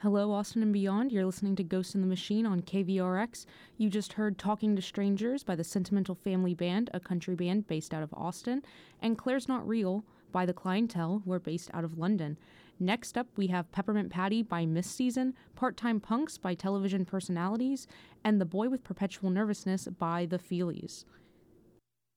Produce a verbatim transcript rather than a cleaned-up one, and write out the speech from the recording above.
Hello, Austin and beyond. You're listening to Ghost in the Machine on K V R X. You just heard Talking to Strangers by the Sentimental Family Band, a country band based out of Austin, and Claire's Not Real by the Clientele, who are based out of London. Next up, we have Peppermint Patty by Miss Season, Part-Time Punks by Television Personalities, and The Boy with Perpetual Nervousness by The Feelies.